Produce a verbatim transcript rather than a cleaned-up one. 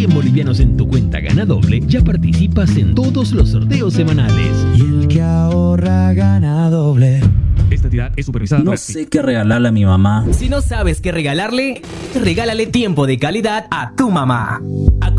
cien bolivianos en tu cuenta Gana Doble, ya participas en todos los sorteos semanales. Y el que ahorra gana doble. Esta entidad es supervisada No por... sé qué regalarle a mi mamá. Si no sabes qué regalarle, regálale tiempo de calidad a tu mamá.